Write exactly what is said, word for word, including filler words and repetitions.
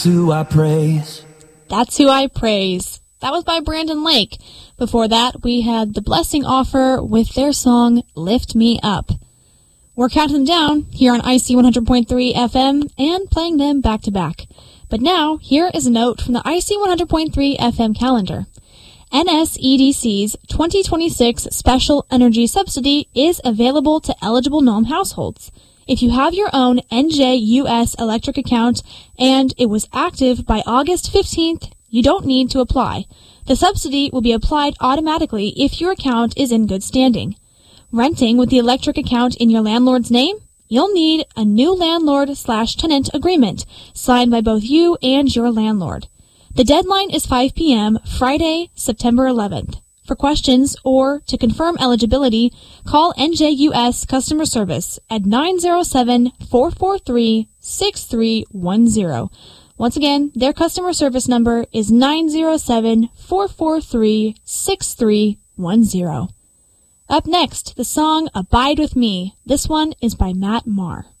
Who I praise. That's Who I Praise. That was by Brandon Lake. Before that, we had The Blessing Offer with their song, Lift Me Up. We're counting them down here on I C one hundred point three F M and playing them back to back. But now, here is a note from the I C one hundred point three F M calendar. N S E D C's twenty twenty-six Special Energy Subsidy is available to eligible Nome households. If you have your own N J U S electric account and it was active by August fifteenth, you don't need to apply. The subsidy will be applied automatically if your account is in good standing. Renting with the electric account in your landlord's name? You'll need a new landlord slash tenant agreement signed by both you and your landlord. The deadline is five p.m. Friday, September eleventh. For questions or to confirm eligibility, call N J U S Customer Service at nine zero seven, four four three, six three one zero. Once again, their customer service number is nine zero seven, four four three, six three one zero. Up next, the song Abide With Me. This one is by Matt Maher.